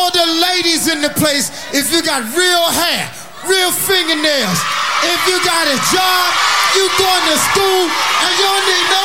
all the ladies in the place, if you got real hair, real fingernails, if you got a job, you going to school, and you don't need no